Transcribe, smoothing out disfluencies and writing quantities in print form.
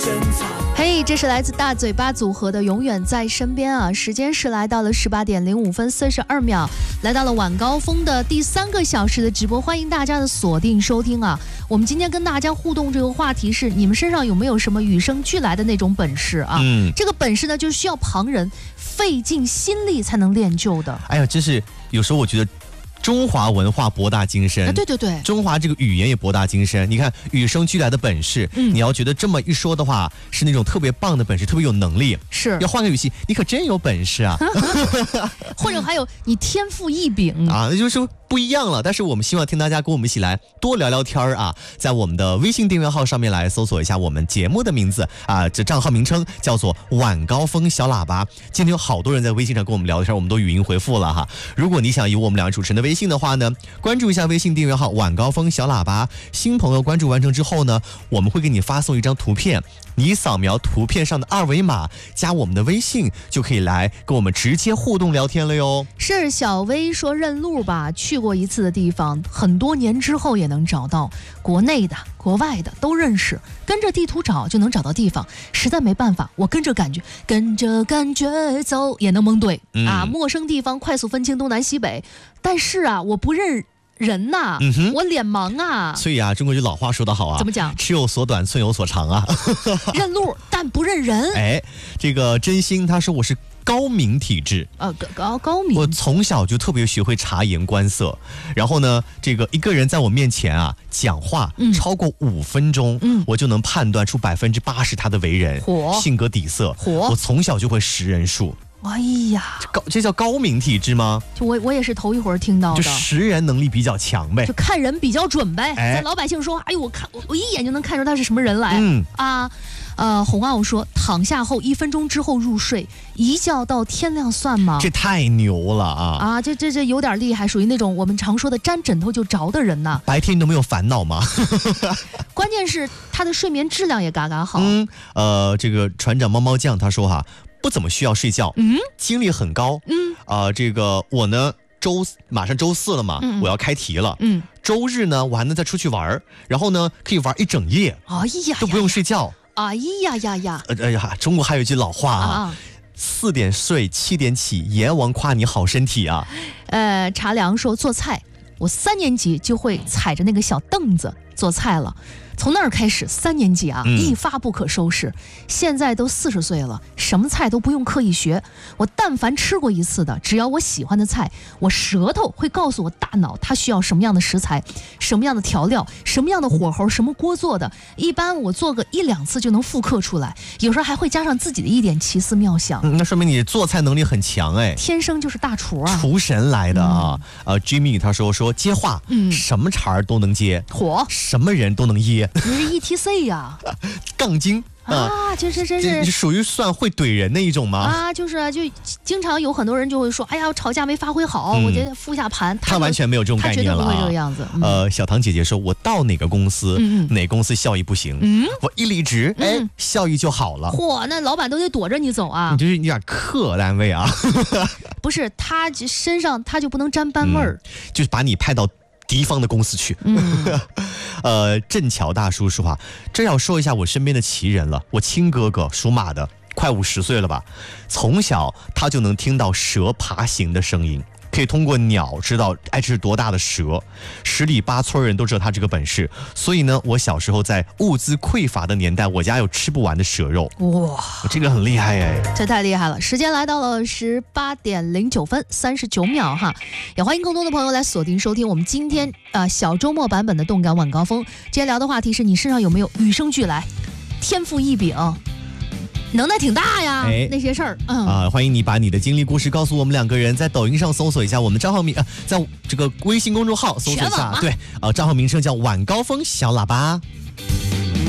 嘿，这是来自大嘴巴组合的《永远在身边》啊！时间是来到了18点05分42秒，来到了晚高峰的第3个小时的直播，欢迎大家的锁定收听啊！我们今天跟大家互动这个话题是：你们身上有没有什么与生俱来的那种本事啊？这个本事呢，就是需要旁人费尽心力才能练就的。 哎呀，真是有时候我觉得。中华文化博大精深， 对对对， 中华这个语言也博大精深。你看与生俱来的本事，你要觉得这么一说的话，是那种特别棒的本事，特别有能力。 是要换个语气，你可真有本事啊！ 或者还有你天赋异禀啊，那就是不一样了。但是我们希望听大家跟我们一起来多聊聊天啊，在我们的微信订阅号上面来搜索一下我们节目的名字啊，这账号名称叫做晚高峰小喇叭。今天有好多人在微信上跟我们聊天，我们都语音回复了哈。如果你想以我们两位主持人的微信的话呢，关注一下微信订阅号晚高峰小喇叭。新朋友关注完成之后呢，我们会给你发送一张图片，你扫描图片上的2维码，加我们的微信，就可以来跟我们直接互动聊天了哟。 是小薇说认路吧，去过一次的地方，很多年之后也能找到，国内的国外的都认识，跟着地图找就能找到地方，实在没办法，我跟着感觉走也能蒙对啊。陌生地方快速分清东南西北，但是啊，我不认人呐，我脸盲啊。 所以啊，中国句老话说得好啊， 怎么讲？ 尺有所短，寸有所长啊。 认路但不认人。 哎，这个真心他说我是高敏体质， 高敏。 我从小就特别学会察言观色，然后呢，这个一个人在我面前啊讲话超过5分钟，我就能判断出80%他的为人、性格底色。我从小就会识人数。 哎呀， 这叫高敏体质吗？ 就我也是头一会儿听到的， 就识人能力比较强呗， 就看人比较准呗。咱老百姓说，哎呦，我一眼就能看出他是什么人来。红奥说，躺下后1分钟之后入睡，一觉到天亮算吗？ 这太牛了啊！ 这有点厉害，属于那种我们常说的沾枕头就着的人呐。 白天你都没有烦恼吗？ 关键是他的睡眠质量也嘎嘎好。 这个船长猫猫酱他说哈，不怎么需要睡觉，精力很高。这个我呢，马上周4了嘛，我要开题了。周日呢，我还能再出去玩，然后呢，可以玩一整夜。 哎呀， 都不用睡觉。 哎呀！ 中国还有一句老话啊，4点睡7点起，阎王夸你好身体啊。 茶凉说做菜，我3年级就会踩着那个小凳子做菜了。从那儿开始，3年级啊，一发不可收拾。现在都40岁了，什么菜都不用刻意学。我但凡吃过一次的，只要我喜欢的菜，我舌头会告诉我大脑它需要什么样的食材，什么样的调料，什么样的火候，什么锅做的。一般我做个1、2次就能复刻出来，有时候还会加上自己的一点奇思妙想。 那说明你做菜能力很强哎， 天生就是大厨啊， 厨神来的啊。Jimmy 他说接话，什么茬儿都能接，什么人都能噎。 你是 ETC 呀， 杠精啊，这是属于算会怼人的一种吗？ 啊，就经常有很多人就会说，哎呀，吵架没发挥好，我这复下盘。 他完全没有这种概念了， 他绝对不会这个样子。 小唐姐姐说，我到哪个公司，哪公司效益不行，我一离职，效益就好了。 嚯，那老板都得躲着你走啊！ 你这是有点克单位啊。 不是，他身上他就不能沾班味儿， 就是把你派到敌方的公司去。镇桥大叔说话，这要说一下我身边的奇人了。我亲哥哥属马的，快50岁了吧，从小他就能听到蛇爬行的声音，可以通过鸟知道这是多大的蛇。10里8村人都知道他这个本事，所以呢，我小时候在物资匮乏的年代，我家有吃不完的蛇肉。哇，这个很厉害哎， 这太厉害了。时间来到了18点09分39秒哈，也欢迎更多的朋友来锁定收听我们今天小周末版本的动感晚高峰。今天聊的话题是你身上有没有与生俱来、天赋异禀？能耐挺大呀，那些事儿欢迎你把你的经历故事告诉我们2个人，在抖音上搜索一下我们账号名，在这个微信公众号搜索一下，对账号名称叫晚高峰小喇叭。